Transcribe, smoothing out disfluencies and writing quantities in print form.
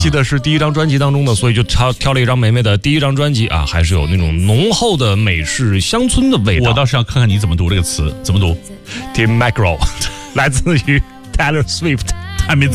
记得是第一张专辑当中的，所以就挑了一张梅梅的第一张专辑啊，还是有那种浓厚的美式乡村的味道。 我倒是要看看你怎么读这个词，怎么读 ？Tim McGraw， 来自于 Taylor Swift， 还没